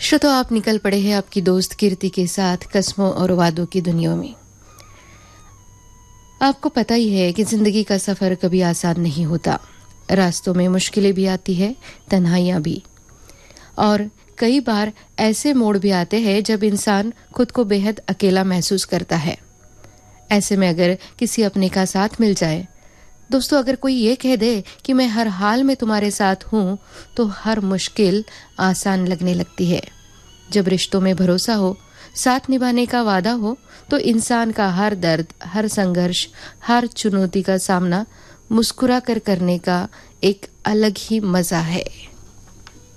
श्रोता, आप निकल पड़े हैं आपकी दोस्त कीर्ति के साथ कस्मों और वादों की दुनिया में। आपको पता ही है कि जिंदगी का सफर कभी आसान नहीं होता। रास्तों में मुश्किलें भी आती है, तन्हाइयां भी, और कई बार ऐसे मोड़ भी आते हैं जब इंसान खुद को बेहद अकेला महसूस करता है। ऐसे में अगर किसी अपने का साथ मिल जाए, दोस्तों, अगर कोई ये कह दे कि मैं हर हाल में तुम्हारे साथ हूं, तो हर मुश्किल आसान लगने लगती है। जब रिश्तों में भरोसा हो, साथ निभाने का वादा हो, तो इंसान का हर दर्द, हर संघर्ष, हर चुनौती का सामना मुस्कुरा कर करने का एक अलग ही मजा है।